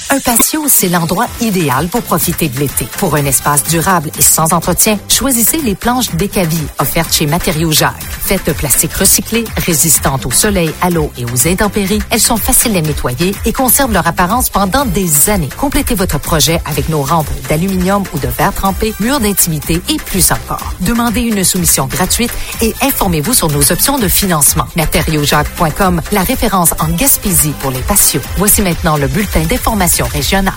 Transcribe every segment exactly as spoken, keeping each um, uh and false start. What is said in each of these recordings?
Un patio, c'est l'endroit idéal pour profiter de l'été. Pour un espace durable et sans entretien, choisissez les planches Décavi offertes chez Matériaux Jacques. Faites de plastique recyclé, résistantes au soleil, à l'eau et aux intempéries, elles sont faciles à nettoyer et conservent leur apparence pendant des années. Complétez votre projet avec nos rampes d'aluminium ou de verre trempé, murs d'intimité et plus encore. Demandez une soumission gratuite et informez-vous sur nos options de financement. matériaux jacques point com, la référence en Gaspésie pour les patios. Voici maintenant le bulletin d'information régionale.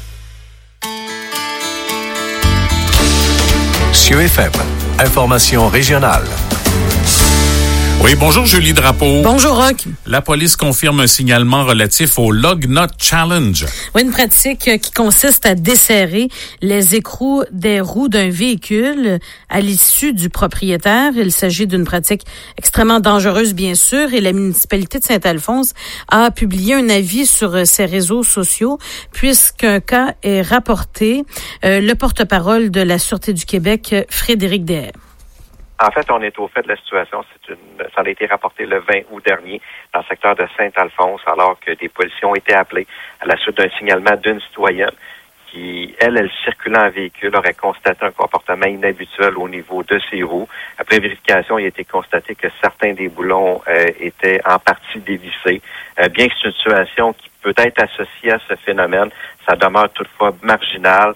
C E F M, information régionale. Oui, bonjour Julie Drapeau. Bonjour Roch. La police confirme un signalement relatif au Lug Nut Challenge. Oui, une pratique qui consiste à desserrer les écrous des roues d'un véhicule à l'issue du propriétaire. Il s'agit d'une pratique extrêmement dangereuse, bien sûr, et la municipalité de Saint-Alphonse a publié un avis sur ses réseaux sociaux puisqu'un cas est rapporté. Euh, le porte-parole de la Sûreté du Québec, Frédéric Deshaies. En fait, on est au fait de la situation. C'est une, ça a été rapporté le vingt août dernier dans le secteur de Saint-Alphonse, alors que des policiers ont été appelés à la suite d'un signalement d'une citoyenne qui, elle, elle circulant en véhicule, aurait constaté un comportement inhabituel au niveau de ses roues. Après vérification, il a été constaté que certains des boulons euh, étaient en partie dévissés. Euh, bien que c'est une situation qui peut être associée à ce phénomène, ça demeure toutefois marginal.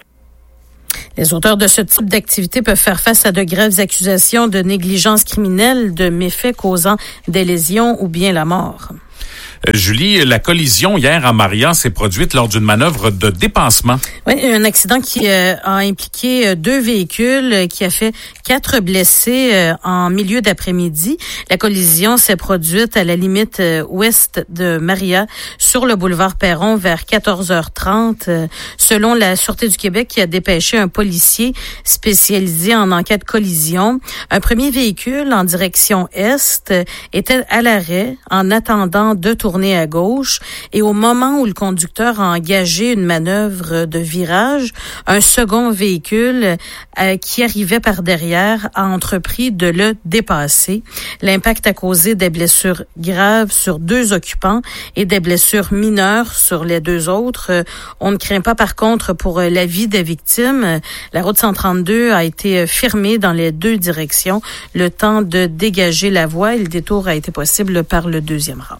Les auteurs de ce type d'activité peuvent faire face à de graves accusations de négligence criminelle, de méfaits causant des lésions ou bien la mort. Julie, la collision hier à Maria s'est produite lors d'une manœuvre de dépassement. Oui, un accident qui euh, a impliqué euh, deux véhicules, euh, qui a fait quatre blessés euh, en milieu d'après-midi. La collision s'est produite à la limite euh, ouest de Maria, sur le boulevard Perron, vers quatorze heures trente. Euh, selon la Sûreté du Québec, qui a dépêché un policier spécialisé en enquête collision, un premier véhicule en direction est euh, était à l'arrêt en attendant de tourner à gauche, et au moment où le conducteur a engagé une manœuvre de virage, un second véhicule euh, qui arrivait par derrière a entrepris de le dépasser. L'impact a causé des blessures graves sur deux occupants et des blessures mineures sur les deux autres. Euh, on ne craint pas par contre pour euh, la vie des victimes. La route cent trente-deux a été fermée dans les deux directions, le temps de dégager la voie, et le détour a été possible par le deuxième rang.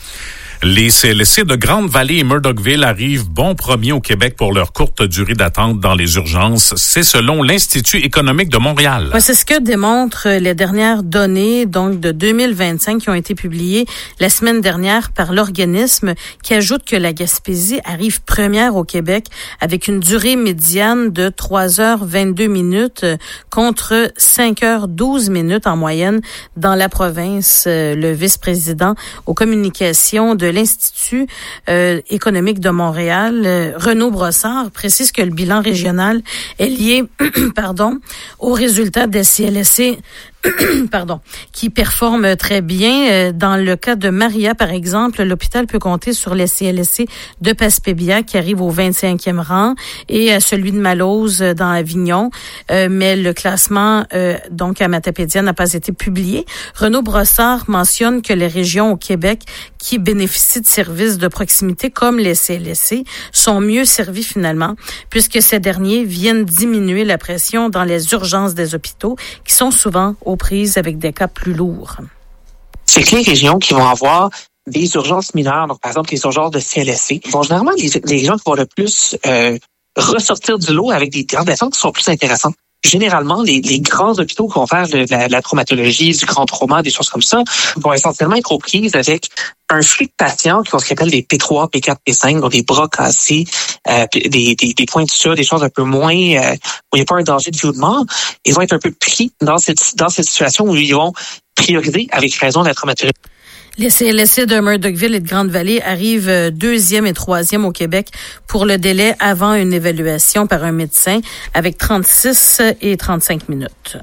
Les C L S C de Grande-Vallée et Murdochville arrivent bon premier au Québec pour leur courte durée d'attente dans les urgences. C'est selon l'Institut économique de Montréal. Ouais, c'est ce que démontrent les dernières données donc de deux mille vingt-cinq qui ont été publiées la semaine dernière par l'organisme, qui ajoute que la Gaspésie arrive première au Québec avec une durée médiane de trois heures vingt-deux minutes contre cinq heures douze minutes en moyenne dans la province. Le vice-président aux communications de l'Institut euh, économique de Montréal, euh, Renaud Brossard, précise que le bilan régional est lié pardon, aux résultats des C L S C pardon, qui performent très bien. Dans le cas de Maria, par exemple, l'hôpital peut compter sur les C L S C de Passepébia qui arrive au vingt-cinquième rang et à celui de Malose dans Avignon. Euh, mais le classement euh, donc à Matapédia n'a pas été publié. Renaud Brossard mentionne que les régions au Québec qui bénéficient de services de proximité comme les C L S C sont mieux servis finalement, puisque ces derniers viennent diminuer la pression dans les urgences des hôpitaux qui sont souvent aux prises avec des cas plus lourds. C'est que les régions qui vont avoir des urgences mineures, donc par exemple les urgences de C L S C, vont généralement les, les régions qui vont le plus euh, ressortir du lot avec des tendances qui sont plus intéressantes. Généralement, les, les grands hôpitaux qui vont faire de la, de la traumatologie, du grand trauma, des choses comme ça, vont essentiellement être aux prises avec un flux de patients qui vont ce qu'on appelle des P trois, P quatre, P cinq, donc des bras cassés, euh, des, des, des points de suture, des choses un peu moins, euh, où il n'y a pas un danger de vie ou de mort. Ils vont être un peu pris dans cette, dans cette situation où ils vont prioriser avec raison la traumatologie. Les C L S C de Murdochville et de Grande-Vallée arrivent deuxième et troisième au Québec pour le délai avant une évaluation par un médecin avec trente-six et trente-cinq minutes.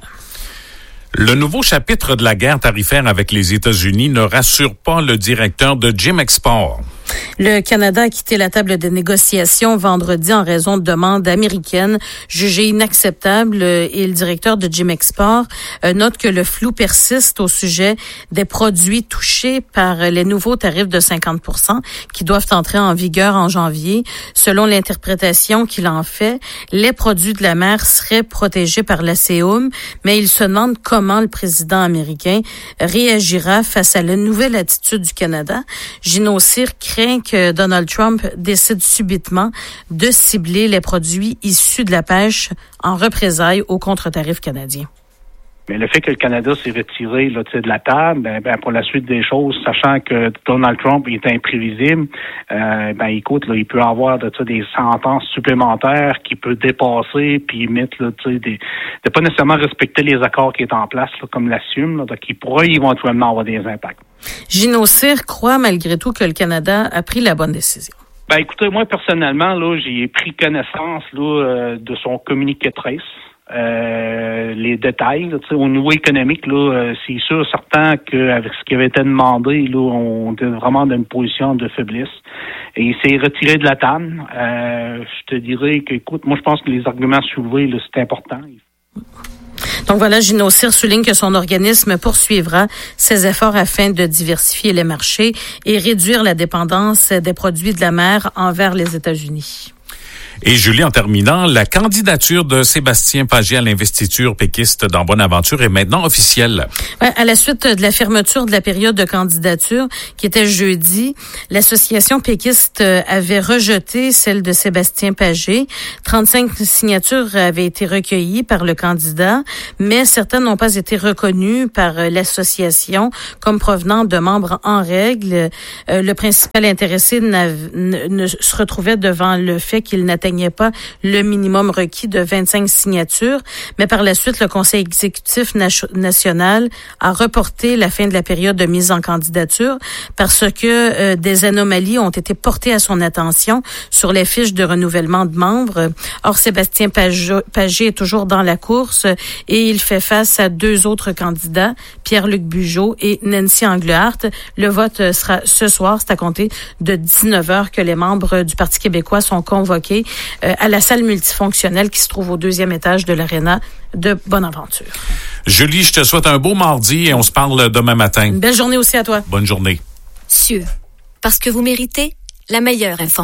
Le nouveau chapitre de la guerre tarifaire avec les États-Unis ne rassure pas le directeur de Gem Export. Le Canada a quitté la table de négociation vendredi en raison de demandes américaines jugées inacceptables et le directeur de Gymexport note que le flou persiste au sujet des produits touchés par les nouveaux tarifs de cinquante pour cent qui doivent entrer en vigueur en janvier. Selon l'interprétation qu'il en fait, les produits de la mer seraient protégés par l'ASEUM, mais il se demande comment le président américain réagira face à la nouvelle attitude du Canada. Gino Cyr craint que Donald Trump décide subitement de cibler les produits issus de la pêche en représailles aux contre-tarifs canadiens. Mais le fait que le Canada s'est retiré là, de la table, ben, ben, pour la suite des choses, sachant que Donald Trump est imprévisible, euh, ben écoute, là, il peut avoir de, des sentences supplémentaires qui peut dépasser puis mettre là, des, de pas nécessairement respecter les accords qui sont en place, là, comme l'assume, là, donc il pourrait éventuellement avoir des impacts. Gino Cyr croit malgré tout que le Canada a pris la bonne décision. Ben écoutez, moi personnellement, là, j'ai pris connaissance là, euh, de son communiqué de presse. Euh, les détails là, au niveau économique, là, euh, c'est sûr certain qu'avec ce qui avait été demandé, là, on était vraiment dans une position de faiblesse. Et il s'est retiré de la table. Euh, je te dirais que, écoute, moi je pense que les arguments soulevés, là, c'est important. Donc voilà, Gino Cyr souligne que son organisme poursuivra ses efforts afin de diversifier les marchés et réduire la dépendance des produits de la mer envers les États-Unis. Et Julie, en terminant, la candidature de Sébastien Pagé à l'investiture péquiste dans Bonaventure est maintenant officielle. Ouais, à la suite de la fermeture de la période de candidature qui était jeudi, l'association péquiste avait rejeté celle de Sébastien Pagé. trente-cinq signatures avaient été recueillies par le candidat, mais certaines n'ont pas été reconnues par l'association comme provenant de membres en règle. Le principal intéressé ne, ne se retrouvait devant le fait qu'il n'atteignait pas le minimum requis de vingt-cinq signatures, mais par la suite, le Conseil exécutif national a reporté la fin de la période de mise en candidature parce que euh, des anomalies ont été portées à son attention sur les fiches de renouvellement de membres. Or, Sébastien Pagé, Pagé est toujours dans la course et il fait face à deux autres candidats, Pierre-Luc Bugeaud et Nancy Anglehardt. Le vote sera ce soir, c'est à compter de dix-neuf heures que les membres du Parti québécois sont convoqués euh, à la salle multifonctionnelle qui se trouve au deuxième étage de l'aréna de Bonaventure. Julie, je te souhaite un beau mardi et on se parle demain matin. Une belle journée aussi à toi. Bonne journée. Cieux, parce que vous méritez la meilleure information.